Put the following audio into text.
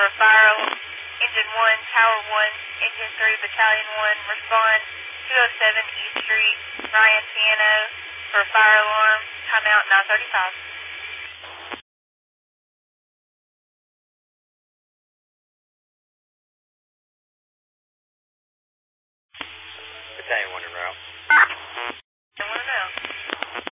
for fire engine 1, tower 1, engine 3, battalion 1, respond 207 East Street, Ryan Piano for fire alarm, timeout 9:35. Battalion 1 en route.